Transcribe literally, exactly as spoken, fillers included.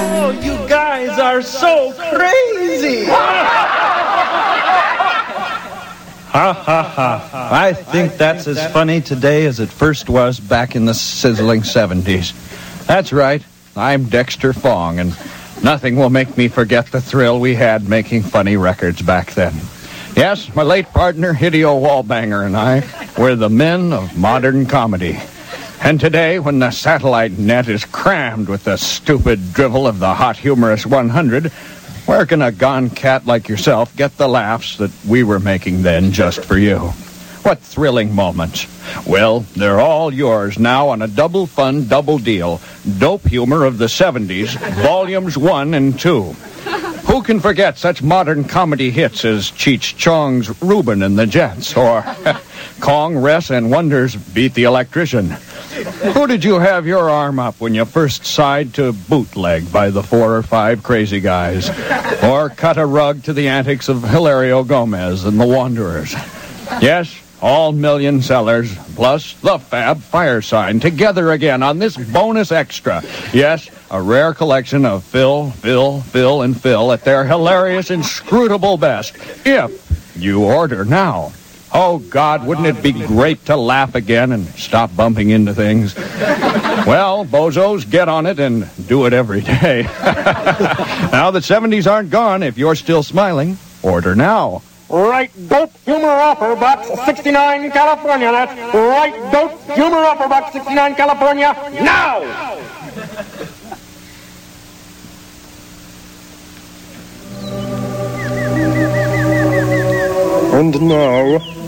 Oh, you guys are so crazy. Ha, ha, ha. I think that's as funny today as it first was back in the sizzling seventies. That's right. I'm Dexter Fong, and nothing will make me forget the thrill we had making funny records back then. Yes, my late partner, Hideo Wallbanger, and I were the men of modern comedy. And today, when the satellite net is crammed with the stupid drivel of the hot humorous one hundred, where can a gone cat like yourself get the laughs that we were making then just for you? What thrilling moments. Well, they're all yours now on a double fun, double deal. Dope Humor of the seventies, volumes one and two. Who can forget such modern comedy hits as Cheech Chong's Reuben and the Jets, or Kong, Ress, and Wonders Beat the Electrician? Who did you have your arm up when you first sighed to Bootleg by the four or five crazy guys? Or cut a rug to the antics of Hilario Gomez and the Wanderers? Yes, all million sellers, plus the Fab Fire Sign, together again on this bonus extra. Yes, a rare collection of Phil, Phil, Phil, and Phil at their hilarious, inscrutable best, if you order now. Oh, God, wouldn't it be great to laugh again and stop bumping into things? Well, bozos, get on it and do it every day. Now the seventies aren't gone. If you're still smiling, order now. Right Dope Humor Offer Box sixty-nine, California. That's Right Dope Humor Offer Box sixty-nine, California. Now! And now...